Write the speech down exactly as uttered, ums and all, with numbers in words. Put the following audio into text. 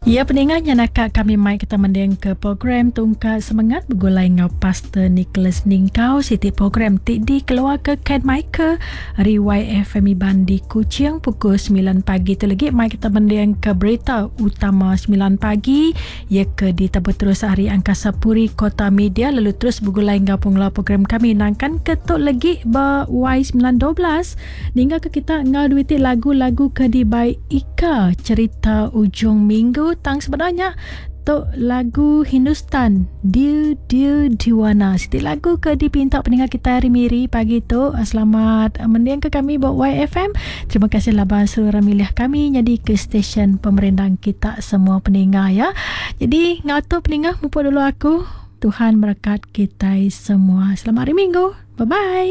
Ya, pendengar yang nakak kami mai kita mendeng ke program Tungkal Semangat bergulai ngau Pastor Nicholas Ningkau siti program tik di keluar ke Ken Michael Riwai F M Bandi Kuching pukul sembilan pagi tu lagi mai kita mendeng ke berita utama sembilan pagi ya ke di tabur terus Hari Angkasa Puri Kota Media lalu terus bergulai ngau penglau program kami nangkan ketuk lagi ba Y sembilan dua belas hingga ke kita ngau duiti lagu-lagu ke di by Ika cerita ujung minggu tang sebenarnya tu lagu Hindustan Dil Dil Diwana siti lagu ke dipinta pendengar kita hari miri pagi tu. Selamat mendiang ke kami buat Y F M. Terima kasih laban seluruh milih kami jadi ke stesen pemerintah kita semua pendengar ya. Jadi ngatu pendengar mumpuk dulu aku. Tuhan berkat kita semua. Selamat hari Minggu. Bye bye.